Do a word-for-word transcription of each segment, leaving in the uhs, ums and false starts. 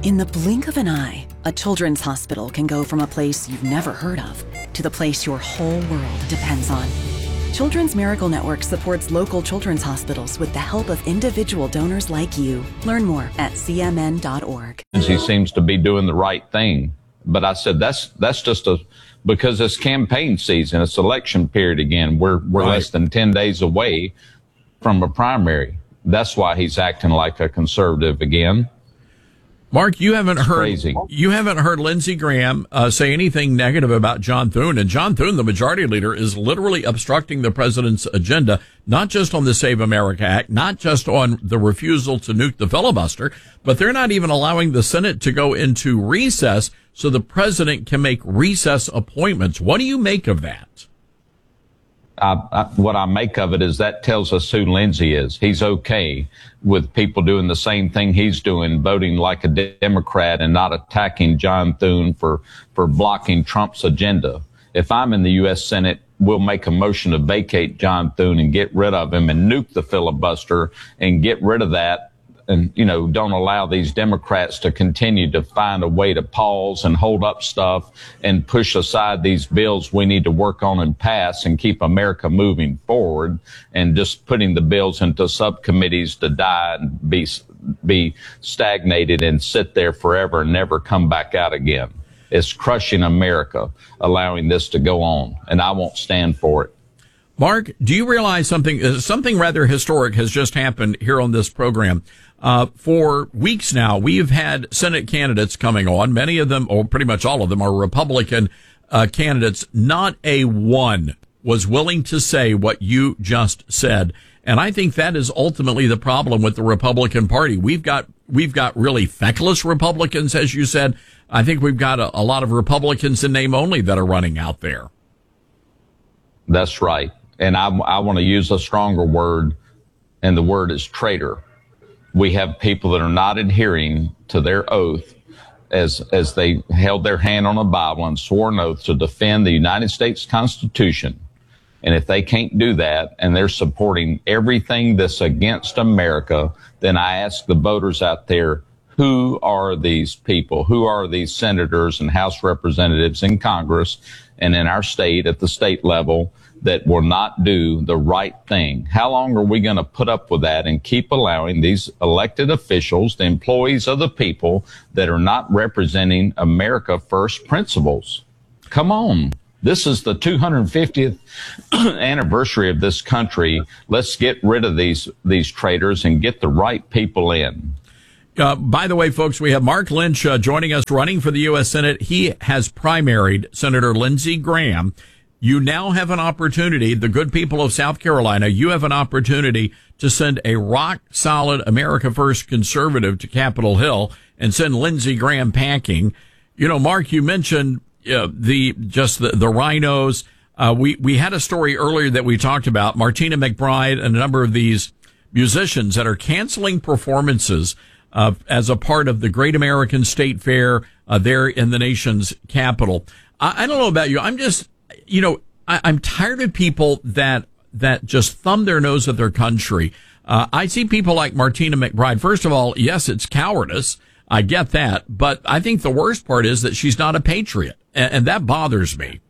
In the blink of an eye, a children's hospital can go from a place you've never heard of to the place your whole world depends on. Children's Miracle Network supports local children's hospitals with the help of individual donors like you. Learn more at c m n dot org. He seems to be doing the right thing. But I said, that's that's just a, because it's campaign season, it's election period again. We're, we're right. less than ten days away from a primary. That's why he's acting like a conservative again. Mark, you haven't it's heard crazy. you haven't heard Lindsey Graham uh, say anything negative about John Thune, and John Thune, the majority leader, is literally obstructing the president's agenda, not just on the Save America Act, not just on the refusal to nuke the filibuster, but they're not even allowing the Senate to go into recess so the president can make recess appointments. What do you make of that? I, I, what I make of it is that tells us who Lindsey is. He's okay with people doing the same thing he's doing, voting like a Democrat and not attacking John Thune for, for blocking Trump's agenda. If I'm in the U S Senate, we'll make a motion to vacate John Thune and get rid of him and nuke the filibuster and get rid of that. And, you know, don't allow these Democrats to continue to find a way to pause and hold up stuff and push aside these bills we need to work on and pass and keep America moving forward, and just putting the bills into subcommittees to die and be, be stagnated and sit there forever and never come back out again. It's crushing America, allowing this to go on, and I won't stand for it. Mark, do you realize something, uh, something rather historic has just happened here on this program? Uh, for weeks now, we've had Senate candidates coming on. Many of them, or pretty much all of them, are Republican uh, candidates. Not a one was willing to say what you just said. And I think that is ultimately the problem with the Republican Party. We've got, we've got really feckless Republicans, as you said. I think we've got a, a lot of Republicans in name only that are running out there. That's right. And I, I want to use a stronger word, and the word is traitor. We have people that are not adhering to their oath as as they held their hand on a Bible and swore an oath to defend the United States Constitution. And if they can't do that and they're supporting everything that's against America, then I ask the voters out there, who are these people? Who are these senators and House representatives in Congress and in our state at the state level that will not do the right thing? How long are we going to put up with that and keep allowing these elected officials, the employees of the people, that are not representing America First principles? Come on. This is the two hundred fiftieth anniversary of this country. Let's get rid of these, these traitors and get the right people in. Uh, by the way, folks, we have Mark Lynch uh, joining us, running for the U S Senate. He has primaried Senator Lindsey Graham. You now have an opportunity, the good people of South Carolina, you have an opportunity to send a rock-solid America First conservative to Capitol Hill and send Lindsey Graham packing. You know, Mark, you mentioned uh, the just the, the rhinos. Uh, we, we had a story earlier that we talked about, Martina McBride and a number of these musicians that are canceling performances uh, as a part of the Great American State Fair uh, there in the nation's capital. I, I don't know about you. I'm just... You know, I, I'm tired of people that that just thumb their nose at their country. Uh, I see people like Martina McBride. First of all, yes, it's cowardice. I get that. But I think the worst part is that she's not a patriot. And, and that bothers me.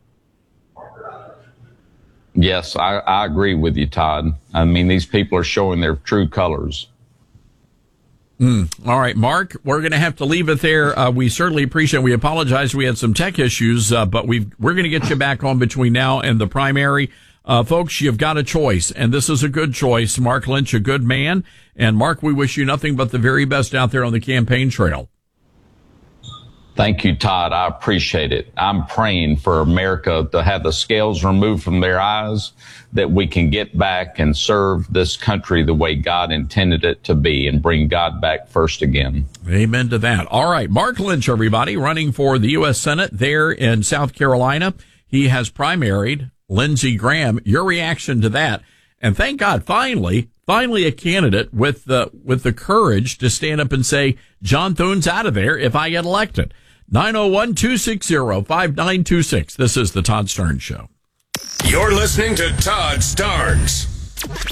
Yes, I, I agree with you, Todd. I mean, these people are showing their true colors. Mm. All right, Mark, we're going to have to leave it there. Uh, we certainly appreciate it. We apologize. We had some tech issues, uh, but we've, we're going to get you back on between now and the primary. Uh, folks, you've got a choice, and this is a good choice. Mark Lynch, a good man. And Mark, we wish you nothing but the very best out there on the campaign trail. Thank you, Todd. I appreciate it. I'm praying for America to have the scales removed from their eyes, that we can get back and serve this country the way God intended it to be and bring God back first again. Amen to that. All right. Mark Lynch, everybody, running for the U S Senate there in South Carolina. He has primaried Lindsey Graham. Your reaction to that? And thank God, finally, finally a candidate with the, with the courage to stand up and say, John Thune's out of there if I get elected. nine oh one, two six zero, five nine two six. This is the Todd Starnes Show. You're listening to Todd Starnes.